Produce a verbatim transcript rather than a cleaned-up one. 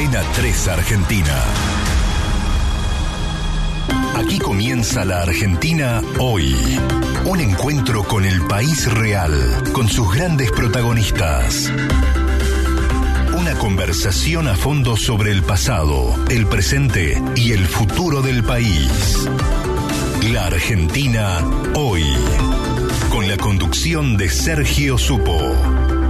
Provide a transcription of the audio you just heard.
Cadena tres Argentina. Aquí comienza la Argentina hoy. Un encuentro con el país real, con sus grandes protagonistas. Una conversación a fondo sobre el pasado, el presente y el futuro del país. La Argentina hoy. Con la conducción de Sergio Supo.